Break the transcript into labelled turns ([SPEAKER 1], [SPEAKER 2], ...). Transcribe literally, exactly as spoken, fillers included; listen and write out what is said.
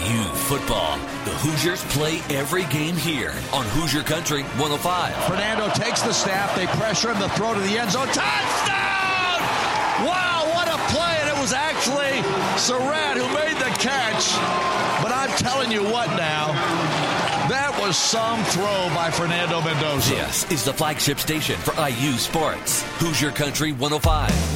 [SPEAKER 1] U football. The Hoosiers play every game here on Hoosier Country one oh five.
[SPEAKER 2] Fernando takes the snap. They pressure him. The throw to the end zone. Touchdown! Wow, what a play. And it was actually Surratt who made the catch. But I'm telling you what now. That was some throw by Fernando Mendoza.
[SPEAKER 1] This is the flagship station for I U Sports. Hoosier Country one oh five.